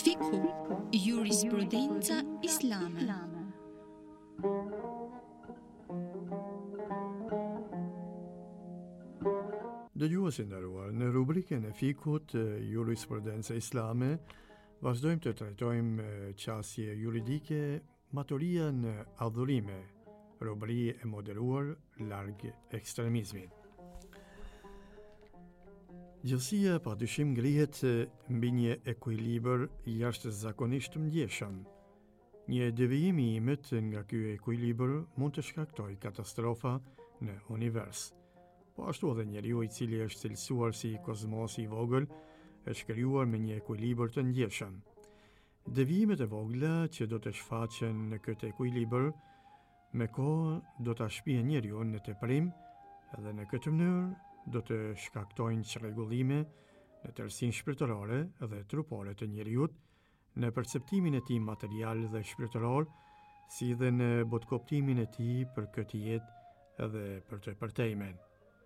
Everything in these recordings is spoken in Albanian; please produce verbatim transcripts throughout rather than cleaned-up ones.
Fikhu, jurisprudenca islame. Dëgjuesi nderuar, në rubrikën e fikut jurisprudenca islame vazhdojmë të trajtojmë qasje juridike maturia në adhurime, robëri e moderuar larg ekstremizmit. Gjithësia pa dyshim ngrihet mbi një ekuilibër jashtëzakonisht ndjeshëm. Një devijim i imët nga ky ekuilibër mund të shkaktojë katastrofa në univers. Po ashtu edhe njeriu i cili është cilësuar si kozmosi i vogël, është krijuar me një ekuilibër të ndjeshëm. Devijimet e vogla që do të shfaqen në këtë ekuilibër, me kohë do ta shpihen njeriu në teprim, edhe në këtë mënyrë do të shkaktojnë çrregullime në tërësinë shpirtërore dhe trupore të njeriut, në perceptimin e tij material dhe shpirtëror, si dhe në botkoptimin e tij për këtë jetë edhe për të përtejmen.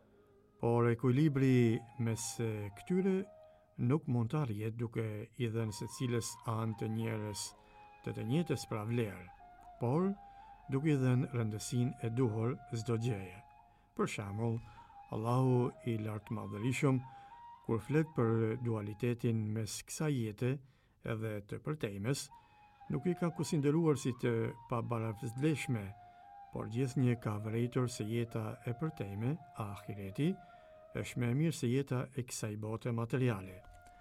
Por ekuilibri mes këtyre nuk mund të arrihet duke i dhënë secilës anë të njerëz të të njëjtës pra vlerë, por duke i dhënë rëndësinë e duhur çdo gjëje. Për shembull, Allahu i lartë madhërisëm, kur flet për dualitetin mes kësaj jete edhe të përtejmes, nuk i ka konsideruar si të pabaravëzhgjeshme, por gjithnjë ka vërejtur se jeta e përtejme, ahireti, është më e mirë se jeta e kësaj bote materiale.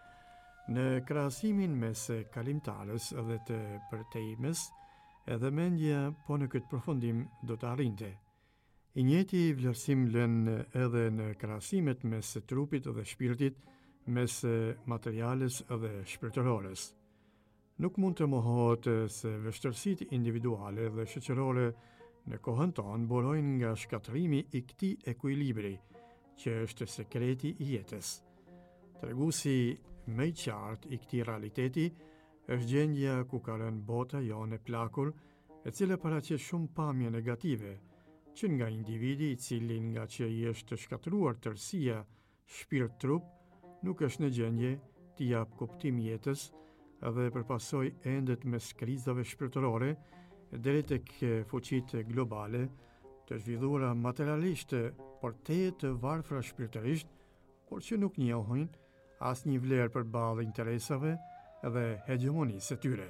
Në krahasimin mes kalimtarës dhe të përtejmes, edhe mendja po në këtë përfundim do të arrinte. I njëjti vlerësim lën edhe në krahasimet mes trupit dhe shpirtit, mes materiales dhe shpirtërores. Nuk mund të mohohet se vështirësitë individuale dhe shoqërore në kohën tonë burojnë nga shkatërimi i këtij ekuilibri, që është sekreti i jetës. Treguesi më i qartë i këtij realiteti është gjendja ku ka rënë bota jonë e plakur, e cila paraqet shumë pamje negative, që nga individi i cili nga që i është shkatëruar tërësia shpirt-trup, nuk është në gjendje të jap kuptim jetës dhe përpasoj endet mes krizave shpirtërore deri tek fuqitë globale, të zhvilluara materialisht, por te të varfra shpirtërisht, por që nuk njohin asnjë vlerë përballë interesave dhe hegemonisë së tyre.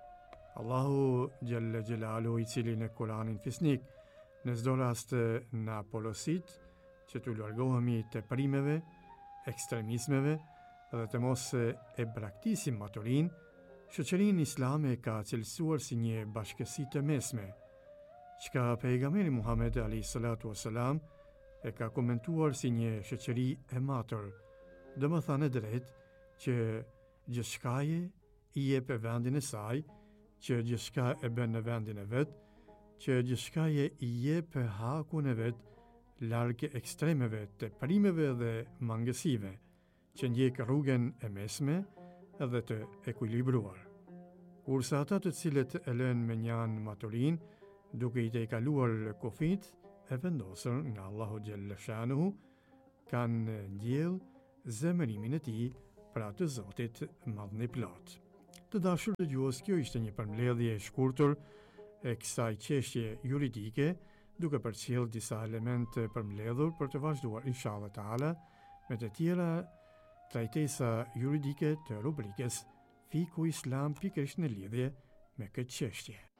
Allahu Gjelle Gjelalu, i cili në Kuranin fisnik në çdo rast na porosit që të largohemi teprimeve, ekstremizmeve dhe të mos e braktisim maturin, shoqërinë islame ka cilësuar si një bashkësi të mesme, çka pejgamberi Muhammed alayhi salatu wasalam e ka komentuar si një shoqëri e matur, domethënë drejt që gjithçkaje i jep vendin e saj, që gjithçka e bën në vendin e vet, që gjithçkaje i jep hakun e vet larg ekstremeve, teprimeve dhe mangësive, që ndjek rrugën e mesme dhe të ekuilibruar. Kurse ata të cilët e lënë me njan maturin, duke i tejkaluar kufit e vendosur nga Allahu Gjelle Shanuhu, kanë ndjell zemërimin e tij pra të Zotit madhën i plot. Të dashur dëgjues, kjo ishte një përmbledhje e shkurtër e kësaj çështje juridike, duke përcjell disa elemente përmbledhur për të vazhduar inshallah taala me të tjera trajtesa juridike të rubrikës Fiku Islam pikërisht në lidhje me këtë çështje.